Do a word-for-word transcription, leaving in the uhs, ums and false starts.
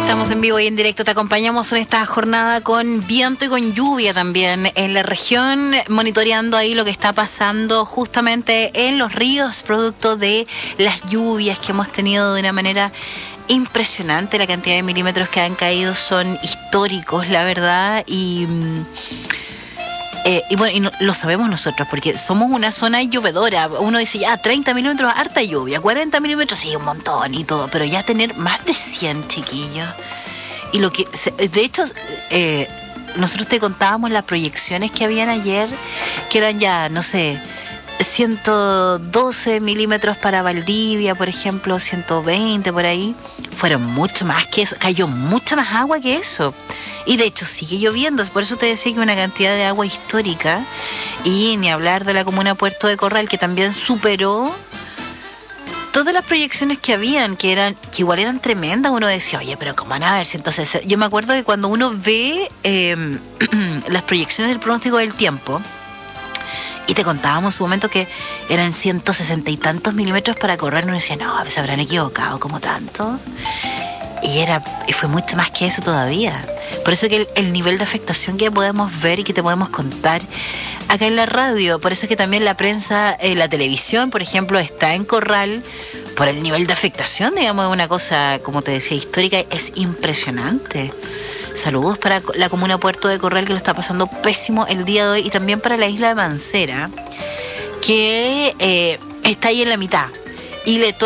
Estamos en vivo y en directo, te acompañamos en esta jornada con viento y con lluvia también en la región, monitoreando ahí lo que está pasando justamente en los ríos, producto de las lluvias que hemos tenido de una manera impresionante. La cantidad de milímetros que han caído son históricos, la verdad, y... Eh, y bueno, y no, lo sabemos nosotros, porque somos una zona llovedora. Uno dice, ya, treinta milímetros, harta lluvia, cuarenta milímetros, sí, un montón y todo, pero ya tener más de cien, chiquillos. Y lo que, de hecho, eh, nosotros te contábamos las proyecciones que habían ayer, que eran ya, no sé, ciento doce milímetros para Valdivia, por ejemplo, ciento veinte por ahí. Fueron mucho más que eso, cayó mucha más agua que eso. Y de hecho sigue lloviendo, por eso te decía que una cantidad de agua histórica. Y ni hablar de la comuna Puerto de Corral, que también superó todas las proyecciones que habían, que eran que igual eran tremendas. Uno decía, oye, pero ¿cómo van a ver? Entonces, yo me acuerdo que cuando uno ve eh, las proyecciones del pronóstico del tiempo, y te contábamos en su momento que eran ciento sesenta y tantos milímetros para correr, uno decía, no, se habrán equivocado como tantos. Y era y fue mucho más que eso todavía. Por eso que el, el nivel de afectación que podemos ver y que te podemos contar acá en la radio, por eso es que también la prensa, eh, la televisión, por ejemplo, está en Corral, por el nivel de afectación, digamos, de una cosa, como te decía, histórica, es impresionante. Saludos para la comuna Puerto de Corral, que lo está pasando pésimo el día de hoy, y también para la isla de Mancera, que eh, está ahí en la mitad. Y le